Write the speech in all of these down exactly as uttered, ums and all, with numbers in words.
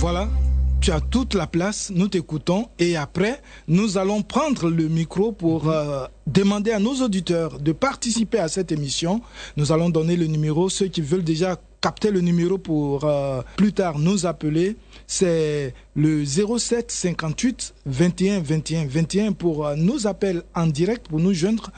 Voilà, tu as toute la place, nous t'écoutons et après, nous allons prendre le micro pour euh, demander à nos auditeurs de participer à cette émission. Nous allons donner le numéro, ceux qui veulent déjà capter le numéro pour euh, plus tard nous appeler, c'est le zéro sept cinquante-huit vingt et un vingt et un vingt et un pour euh, nos appels en direct, pour nous joindre.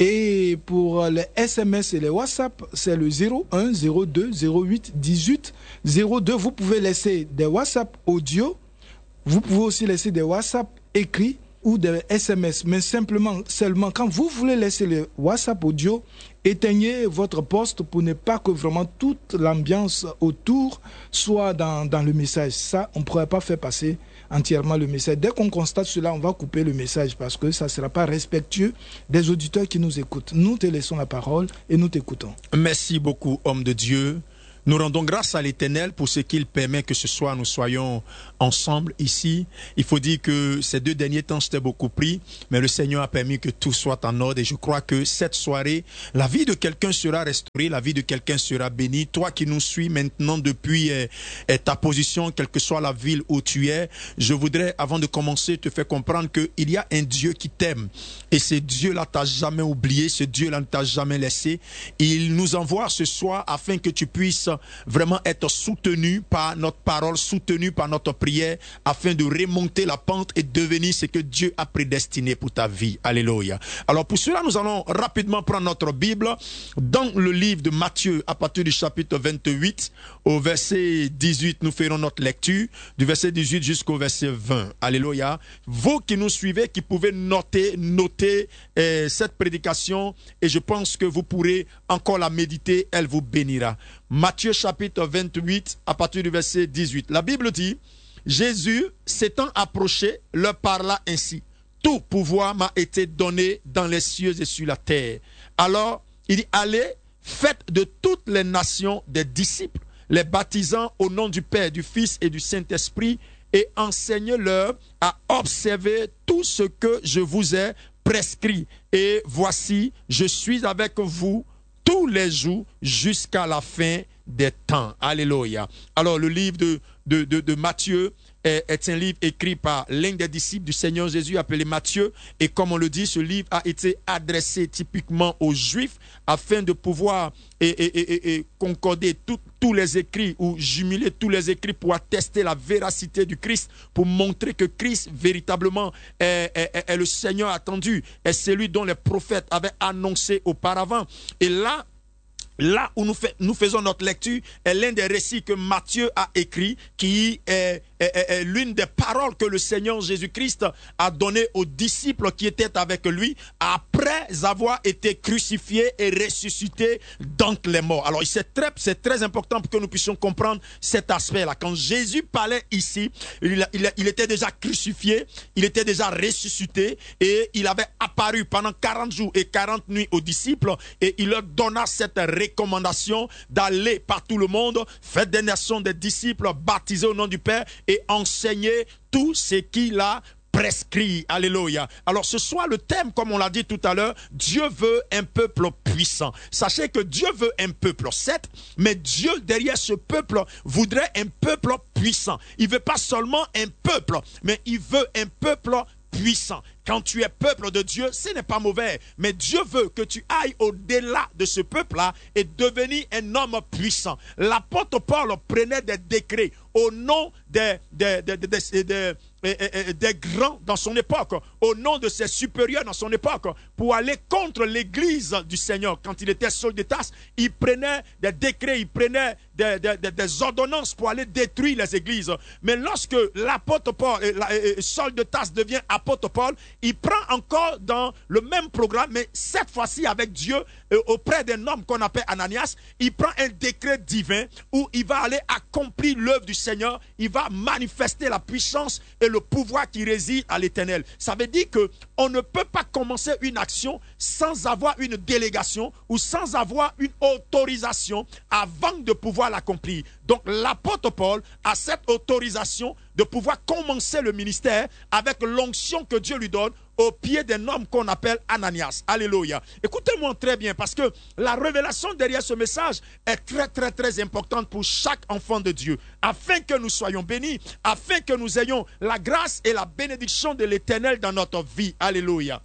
Et pour euh, les S M S et les WhatsApp, c'est le zéro un zéro deux zéro huit dix-huit zéro deux. Vous pouvez laisser des WhatsApp audio, vous pouvez aussi laisser des WhatsApp écrits ou des S M S, mais simplement, seulement quand vous voulez laisser le WhatsApp audio, éteignez votre poste pour ne pas que vraiment toute l'ambiance autour soit dans, dans le message. Ça, on ne pourrait pas faire passer entièrement le message. Dès qu'on constate cela, on va couper le message parce que ça ne sera pas respectueux des auditeurs qui nous écoutent. Nous te laissons la parole et nous t'écoutons. Merci beaucoup, homme de Dieu. Nous rendons grâce à l'Éternel pour ce qu'il permet que ce soir nous soyons ensemble ici. Il faut dire que ces deux derniers temps, j'étais beaucoup pris, mais le Seigneur a permis que tout soit en ordre et je crois que cette soirée, la vie de quelqu'un sera restaurée, la vie de quelqu'un sera bénie. Toi qui nous suis maintenant depuis eh, eh, ta position, quelle que soit la ville où tu es, je voudrais, avant de commencer, te faire comprendre qu'il y a un Dieu qui t'aime et ce Dieu-là t'a jamais oublié, ce Dieu-là ne t'a jamais laissé. Il nous envoie ce soir afin que tu puisses vraiment être soutenu par notre parole, soutenu par notre prière, afin de remonter la pente et devenir ce que Dieu a prédestiné pour ta vie. Alléluia. Alors pour cela, nous allons rapidement prendre notre Bible dans le livre de Matthieu, à partir du chapitre vingt-huit, au verset dix-huit, nous ferons notre lecture, du verset dix-huit jusqu'au verset vingt. Alléluia. Vous qui nous suivez, qui pouvez noter, noter eh, cette prédication, et je pense que vous pourrez encore la méditer, elle vous bénira. Matthieu chapitre vingt-huit, à partir du verset dix-huit. La Bible dit, Jésus s'étant approché, leur parla ainsi. Tout pouvoir m'a été donné dans les cieux et sur la terre. Alors, il dit, allez, faites de toutes les nations des disciples, les baptisant au nom du Père, du Fils et du Saint-Esprit, et enseignez-leur à observer tout ce que je vous ai prescrit. Et voici, je suis avec vous tous les jours jusqu'à la fin des temps. Alléluia. Alors le livre de, de, de, de Matthieu est, est un livre écrit par l'un des disciples du Seigneur Jésus appelé Matthieu. Et comme on le dit, ce livre a été adressé typiquement aux Juifs afin de pouvoir et, et, et, et concorder tout, tous les écrits ou jumeler tous les écrits pour attester la véracité du Christ, pour montrer que Christ véritablement est, est, est le Seigneur attendu, est celui dont les prophètes avaient annoncé auparavant. Et là, Là où nous, fait, nous faisons notre lecture est l'un des récits que Matthieu a écrit, qui est, est, est, est l'une des paroles que le Seigneur Jésus-Christ a données aux disciples qui étaient avec lui après avoir été crucifié et ressuscité d'entre les morts. Alors c'est très, c'est très important pour que nous puissions comprendre cet aspect-là. Quand Jésus parlait ici, il, il, il était déjà crucifié, il était déjà ressuscité et il avait apparu pendant quarante jours et quarante nuits aux disciples et il leur donna cette recommandation d'aller par tout le monde, faites des nations des disciples, baptisés au nom du Père et enseignez tout ce qu'il a prescrit. Alléluia. Alors ce soir, le thème, comme on l'a dit tout à l'heure, Dieu veut un peuple puissant. Sachez que Dieu veut un peuple, certes, mais Dieu derrière ce peuple voudrait un peuple puissant. Il veut pas seulement un peuple, mais il veut un peuple puissant. Quand tu es peuple de Dieu, ce n'est pas mauvais. Mais Dieu veut que tu ailles au-delà de ce peuple-là et devenir un homme puissant. L'apôtre Paul prenait des décrets au nom des, des, des, des, des, des, des, des grands dans son époque, au nom de ses supérieurs dans son époque, pour aller contre l'église du Seigneur. Quand il était Saul de Tarse, il prenait des décrets, il prenait des, des, des, des ordonnances pour aller détruire les églises. Mais lorsque l'apôtre Paul, Saul de Tarse devient apôtre Paul, il prend encore dans le même programme, mais cette fois-ci avec Dieu, euh, auprès d'un homme qu'on appelle Ananias, il prend un décret divin où il va aller accomplir l'œuvre du Seigneur, il va manifester la puissance et le pouvoir qui réside à l'Éternel. Ça veut dire que on ne peut pas commencer une action sans avoir une délégation ou sans avoir une autorisation avant de pouvoir l'accomplir. Donc l'apôtre Paul a cette autorisation de pouvoir commencer le ministère avec l'onction que Dieu lui donne au pied d'un homme qu'on appelle Ananias. Alléluia. Écoutez-moi très bien, parce que la révélation derrière ce message est très très très importante pour chaque enfant de Dieu, afin que nous soyons bénis, afin que nous ayons la grâce et la bénédiction de l'Éternel dans notre vie. Alléluia.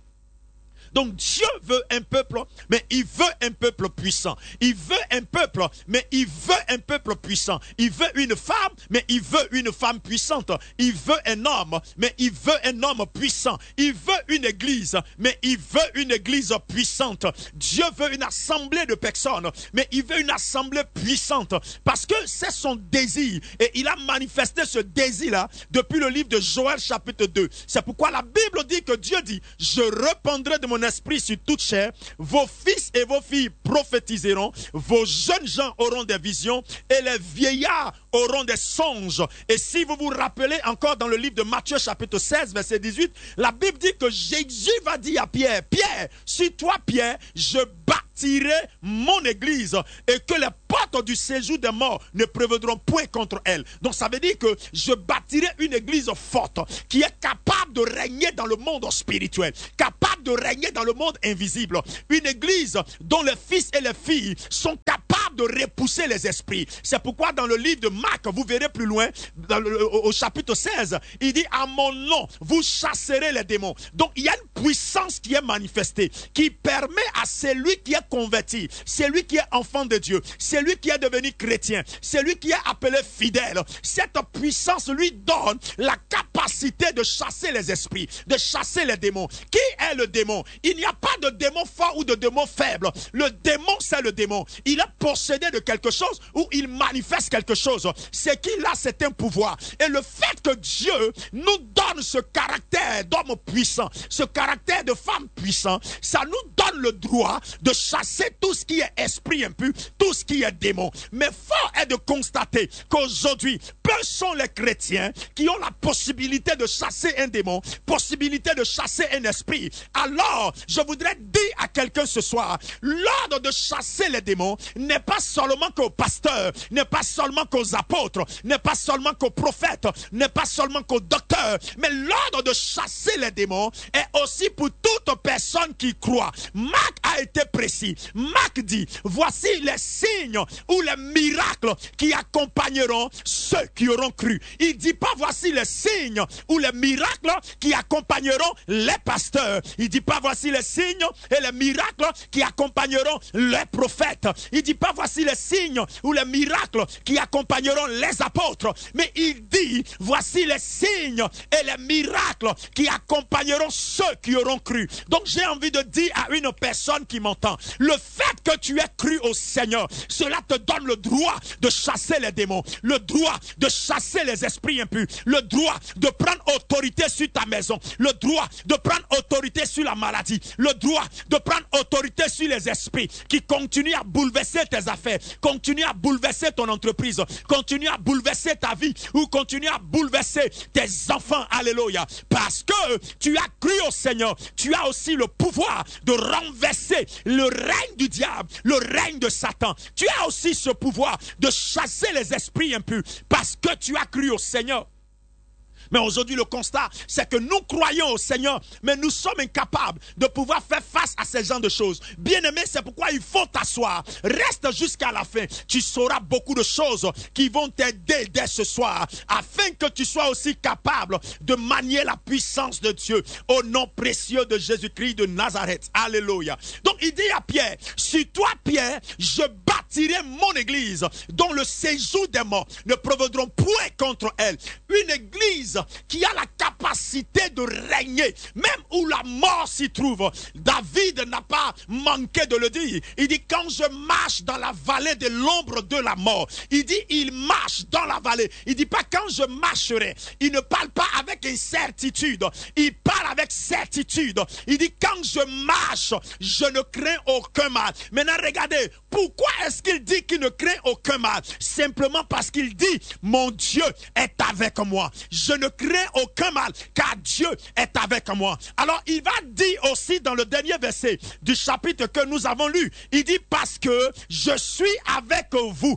Donc Dieu veut un peuple, mais il veut un peuple puissant. Il veut un peuple, mais il veut un peuple puissant. Il veut une femme, mais il veut une femme puissante. Il veut un homme, mais il veut un homme puissant. Il veut une église, mais il veut une église puissante. Dieu veut une assemblée de personnes, mais il veut une assemblée puissante. Parce que c'est son désir. Et il a manifesté ce désir-là depuis le livre de Joël chapitre deux. C'est pourquoi la Bible dit que Dieu dit, je répandrai de mon esprit sur toute chair, vos fils et vos filles prophétiseront, vos jeunes gens auront des visions et les vieillards auront des songes. Et si vous vous rappelez encore dans le livre de Matthieu chapitre seize verset dix-huit, la Bible dit que Jésus va dire à Pierre, Pierre, sur toi Pierre, je bâtirai mon église et que les portes du séjour des morts ne prévaudront point contre elle. Donc ça veut dire que je bâtirai une église forte qui est capable de régner dans le monde spirituel, capable de régner dans le monde invisible. Une église dont les fils et les filles sont capables de repousser les esprits. C'est pourquoi dans le livre de Marc, vous verrez plus loin, dans le, au, au chapitre seize, il dit, à mon nom, vous chasserez les démons. Donc il y a une puissance qui est manifestée, qui permet à celui qui est converti, celui qui est enfant de Dieu, celui qui est devenu chrétien, celui qui est appelé fidèle, cette puissance lui donne la capacité de chasser les esprits, de chasser les démons. Qui est le démon? Il n'y a pas de démon fort ou de démon faible. Le démon, c'est le démon. Il est possédé de quelque chose ou il manifeste quelque chose. C'est qu'il a, c'est un pouvoir. Et le fait que Dieu nous donne ce caractère d'homme puissant, ce caractère de femme puissant, ça nous donne le droit de chasser tout ce qui est esprit impur, tout ce qui est démon. Mais fort est de constater qu'aujourd'hui, peu sont les chrétiens qui ont la possibilité de chasser un démon, possibilité de chasser un esprit. Alors, je voudrais dire à quelqu'un ce soir, l'ordre de chasser les démons n'est pas seulement qu'aux pasteurs, n'est pas seulement qu'aux apôtres, n'est pas seulement qu'aux prophètes, n'est pas seulement qu'aux docteurs, mais l'ordre de chasser les démons est aussi pour toute personne qui croit. Marc a été précis. Marc dit, voici les signes ou les miracles qui accompagneront ceux qui auront cru. Il dit pas voici les signes ou les miracles qui accompagneront les pasteurs. Il dit pas voici les signes et les miracles qui accompagneront les prophètes. Il dit pas voici les signes ou les miracles qui accompagneront les apôtres. Mais il dit voici les signes et les miracles qui accompagneront ceux qui auront cru. Donc j'ai envie de dire à une personne qui m'entend, le fait que tu aies cru au Seigneur, cela te donne le droit de chasser les démons, le droit de chasser les esprits impurs, le droit de prendre autorité sur ta maison, le droit de prendre autorité sur la maladie, le droit de prendre autorité sur les esprits qui continuent à bouleverser tes affaires, continuent à bouleverser ton entreprise, continuent à bouleverser ta vie ou continuent à bouleverser tes enfants. Alléluia. Parce que tu as cru au Seigneur, tu as aussi le pouvoir de renverser le règne du diable, le règne de Satan. Tu as aussi ce pouvoir de chasser les esprits impurs parce que tu as cru au Seigneur. Mais aujourd'hui, le constat, c'est que nous croyons au Seigneur, mais nous sommes incapables de pouvoir faire face à ce genre de choses. Bien-aimé, c'est pourquoi il faut t'asseoir. Reste jusqu'à la fin. Tu sauras beaucoup de choses qui vont t'aider dès ce soir, afin que tu sois aussi capable de manier la puissance de Dieu au nom précieux de Jésus-Christ de Nazareth. Alléluia. Donc, il dit à Pierre, sur toi, Pierre, je bâtirai mon église, dont le séjour des morts ne prévaudront point contre elle. Une église qui a la capacité de régner, même où la mort s'y trouve. David n'a pas manqué de le dire. Il dit, quand je marche dans la vallée de l'ombre de la mort, il dit, il marche dans la vallée. Il dit pas quand je marcherai. Il ne parle pas avec incertitude. Il parle avec certitude. Il dit, quand je marche, je ne crains aucun mal. Maintenant, regardez, pourquoi est-ce qu'il dit qu'il ne craint aucun mal? Simplement parce qu'il dit, mon Dieu est avec moi. Je ne crains aucun mal, car Dieu est avec moi. Alors, il va dire aussi dans le dernier verset du chapitre que nous avons lu, il dit, parce que je suis avec vous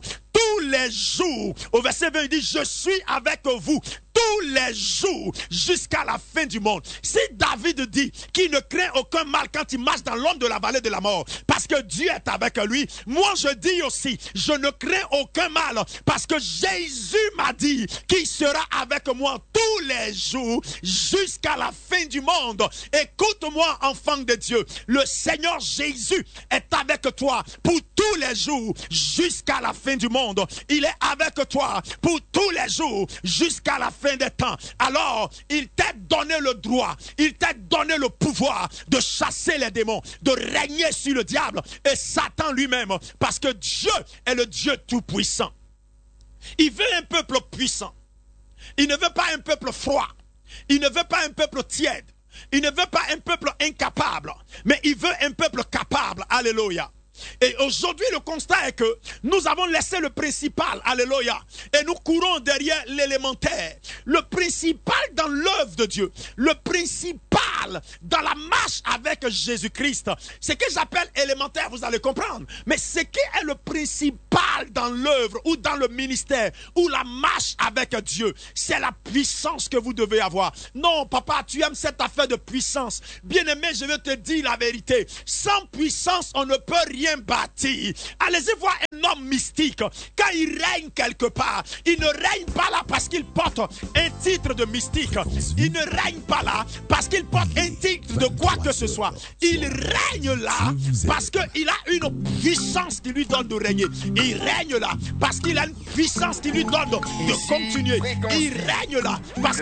tous les jours. Au verset vingt, il dit, je suis avec vous tous les jours jusqu'à la fin du monde. Si David dit qu'il ne craint aucun mal quand il marche dans l'ombre de la vallée de la mort, parce que Dieu est avec lui, moi je dis aussi, je ne crains aucun mal, parce que Jésus m'a dit qu'il sera avec moi tous les jours jusqu'à la fin du monde. Écoute-moi, enfant de Dieu, le Seigneur Jésus est avec toi pour tous les jours jusqu'à la fin du monde. Il est avec toi pour tous les jours jusqu'à la fin des temps. Alors, il t'a donné le droit, il t'a donné le pouvoir de chasser les démons, de régner sur le diable et Satan lui-même, parce que Dieu est le Dieu tout-puissant. Il veut un peuple puissant. Il ne veut pas un peuple froid. Il ne veut pas un peuple tiède. Il ne veut pas un peuple incapable, mais il veut un peuple capable. Alléluia. Et aujourd'hui, le constat est que nous avons laissé le principal, alléluia, et nous courons derrière l'élémentaire. Le principal dans l'œuvre de Dieu, le principal dans la marche avec Jésus-Christ, ce que j'appelle élémentaire, vous allez comprendre, mais ce qui est le principal dans l'œuvre ou dans le ministère ou la marche avec Dieu, c'est la puissance que vous devez avoir. Non, papa, tu aimes cette affaire de puissance. Bien-aimé, je vais te dire la vérité. Sans puissance, on ne peut rien bâti. Allez-y voir un homme mystique. Quand il règne quelque part, il ne règne pas là parce qu'il porte un titre de mystique. Il ne règne pas là parce qu'il porte un titre de quoi que ce soit. Il règne là parce qu'il a une puissance qui lui donne de régner. Il règne là parce qu'il a une puissance qui lui donne de continuer. Il règne là parce